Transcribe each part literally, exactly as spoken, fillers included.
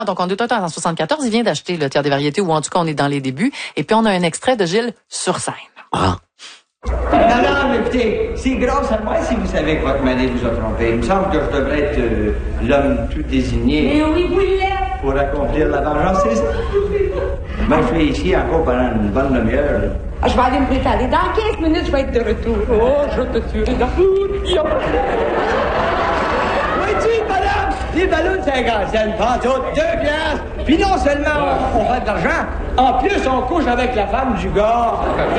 Donc, on est en soixante-quatorze, il vient d'acheter le Théâtre des Variétés, ou en tout cas, on est dans les débuts. Et puis, on a un extrait de Gilles sur scène. Ah. Non, non, écoutez, c'est grâce à moi si vous savez que votre mari vous a trompé. Il me semble que je devrais être euh, l'homme tout désigné. Mais oui, vous l'êtes. Pour accomplir la vengeance, c'est ça. Moi, je suis ici encore pendant une bonne demi-heure. Ah, je vais aller me préparer. Dans quinze minutes, je vais être de retour. Oh, je te tuerai dans Oui-tu, madame? Les ballons de cinquante cents, pas toutes, deux piastres. Puis non seulement on, on fait de l'argent, en plus, on couche avec la femme du gars.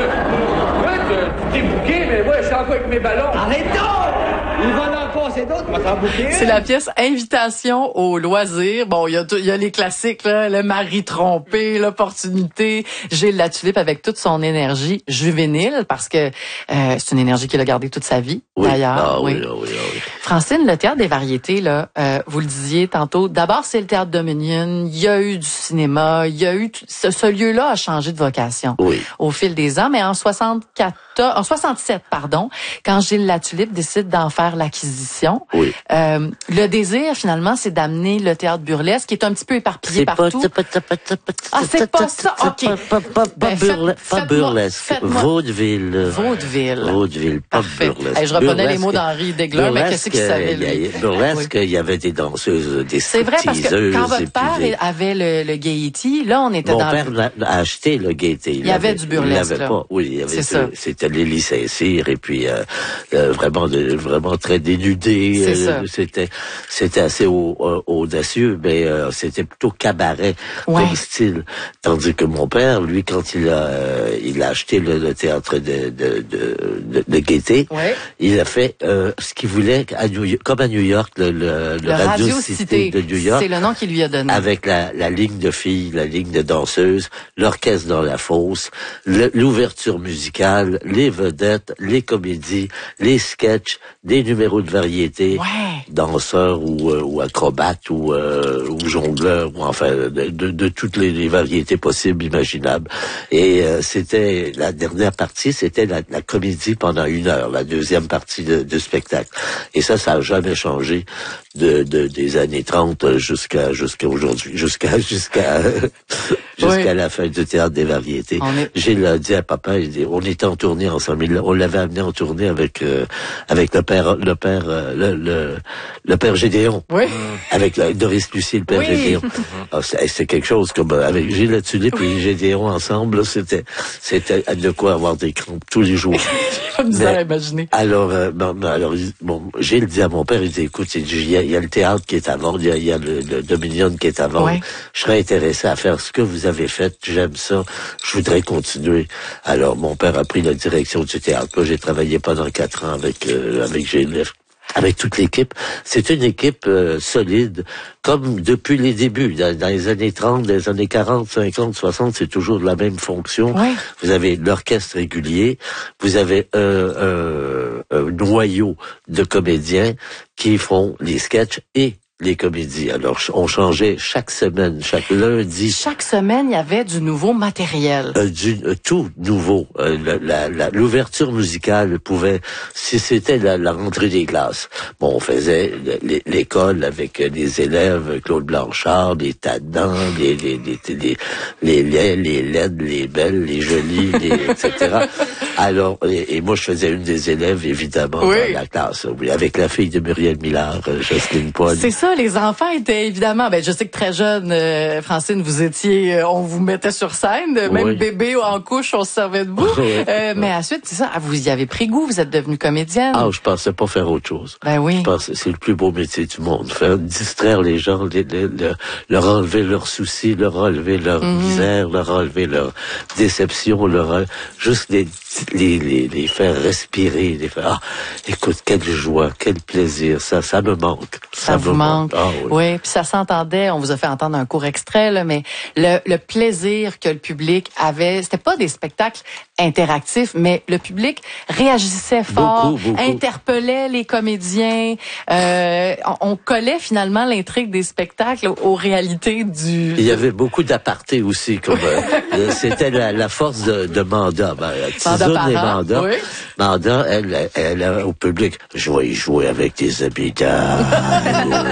Ouais, tu t'es bouqué, mais moi, je suis encore avec mes ballons. Arrête donc! Il va en passer d'autres, on va t'en bouquer. C'est la pièce Invitation au loisir. Bon, il y a, il y a les classiques, là, le mari trompé, l'opportunité. Gilles Latulippe avec toute son énergie juvénile, parce que euh, c'est une énergie qu'il a gardée toute sa vie, Oui. d'ailleurs. Ah, oui, oui. ah, oui, ah, oui. Francine, le Théâtre des Variétés, là, euh, vous le disiez tantôt, d'abord, c'est le Théâtre Dominion, il y a eu du cinéma, il y a eu... Tout, ce, ce lieu-là a changé de vocation Oui. au fil des ans, mais en soixante-quatorze, en soixante-sept, pardon, quand Gilles Latulippe décide d'en faire l'acquisition, Oui. euh, le désir, finalement, c'est d'amener le théâtre burlesque, qui est un petit peu éparpillé C'est partout. pas, c'est pas, c'est pas, Ah, c'est pas ça, ok. Pas, pas, pas, pas, Ben, burle- faites- pas faites-moi- burlesque. faites-moi- Vaudeville. Vaudeville. Vaudeville, pas Parfait. burlesque. Hey, je reprenais les Burlesque- mots d'Henri Degler, mais qu'est-ce qu'il burlesque, savait, il y a- lui? Burlesque, il y avait des danseuses, des C'est vrai, parce que stripteaseuses, quand et votre puis père des- avait le, le Gaiety, là, on était Mon dans... père l'a a acheté le Gaieté. Il y avait du burlesque, Il l'avait là. pas. Oui, il y avait. C'est ça. C'était Lily Saint-Cyr et puis euh, euh, vraiment, de, vraiment très dénudé. C'est Euh, ça. C'était, c'était assez au- euh, audacieux, mais euh, c'était plutôt cabaret Ouais. comme style. Tandis que mon père, lui, quand il a, euh, il a acheté le, le théâtre de de de, de, de Gaieté, Ouais. il a fait euh, ce qu'il voulait à New York, comme à New York, le, le, le Le Radio, Radio Cité Cité, de New York. c'est le nom qu'il lui a donné. Avec la, la ligne de filles, la ligne de danseuses, l'orchestre dans la fosse, le- l'ouverture musicale, les vedettes, les comédies, les sketchs, des numéros de variété, Ouais. danseurs ou, euh, ou acrobates ou, euh, ou jongleurs, ou enfin de, de, de toutes les, les variétés possibles, imaginables. Et euh, c'était la dernière partie, c'était la, la comédie pendant une heure, la deuxième partie de, de spectacle. Et ça, ça a jamais changé de, de des années trente jusqu'à jusqu'à aujourd'hui, jusqu'à jusqu'à jusqu'à Oui. la fin du Théâtre des Variétés. On est- J'ai dit à papa, il dit, on était en tournée ensemble. Il- On l'avait amené en tournée avec euh, avec le père le père euh, le, le le père Gédéon. Oui. Avec la, Doris Lucie, le père Oui. Gédéon. Ah, c'est c'est quelque chose comme euh, avec Gilles Latulippe et Gédéon ensemble, là, c'était c'était de quoi avoir des crampes tous les jours. J'ai misère à Mais- imaginer. Alors, euh, bon, ben, alors, il- bon, Gilles dit à mon père, il dit, écoute, il dit, il y a, il y a le théâtre qui est à vendre, il y a, il y a le, le Dominion qui est à vendre. Ouais. Je serais intéressé à faire ce que vous avez fait. J'aime ça. Je voudrais continuer. Alors, mon père a pris la direction du théâtre. Moi, j'ai travaillé pendant quatre ans avec euh, avec Gilles. Avec toute l'équipe. C'est une équipe euh, solide, comme depuis les débuts. Dans, dans les années trente, dans les années quarante, cinquante, soixante, c'est toujours la même fonction. Ouais. Vous avez l'orchestre régulier, vous avez un, un, un noyau de comédiens qui font les sketchs et les comédies. Alors, on changeait chaque semaine, chaque lundi. Chaque semaine, il y avait du nouveau matériel. Euh, du, euh, tout nouveau. Euh, la- la- la- L'ouverture musicale pouvait, si c'était la, la rentrée des classes, bon, on faisait l- l'école avec euh, les élèves, Claude Blanchard, les tannants, les les les les les laids, les laides, les belles, les jolies, les, et cetera. Alors, et, et moi, je faisais une des élèves, évidemment, Oui. dans la classe, oui, avec la fille de Muriel Millard, euh, Jocelyne Paul. C'est ça, les enfants étaient évidemment, ben je sais que très jeune, euh, Francine, vous étiez, euh, on vous mettait sur scène, euh, même Oui. bébé en couche, on se servait debout. Oui. Euh, mais ensuite, c'est ça, ah, vous y avez pris goût, vous êtes devenue comédienne. Ah, je pensais pas faire autre chose. Ben oui. Je pense que c'est le plus beau métier du monde. Faire distraire les gens, les, les- le- leur enlever leurs soucis, leur enlever leur Mhm. misère, leur enlever leur déception, leur en- juste les, les, les, les faire respirer, les faire, ah, écoute, quelle joie, quel plaisir, ça, ça me manque. Ça, vous me manque. Ah, oui. Oui, puis ça s'entendait, on vous a fait entendre un court extrait, là, mais le, le plaisir que le public avait, c'était pas des spectacles interactifs, mais le public réagissait fort, Beaucoup, beaucoup. interpellait les comédiens, euh, on, on collait finalement l'intrigue des spectacles aux, aux réalités du... Il y avait beaucoup d'apartés aussi, comme euh, c'était la, la force de, de Manda. Ben, Tizoun et Parent, Manda. oui. Manda, elle, elle, elle, au public, je vais y jouer avec tes habitants.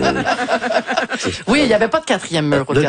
Oui, il n'y avait pas de quatrième mur au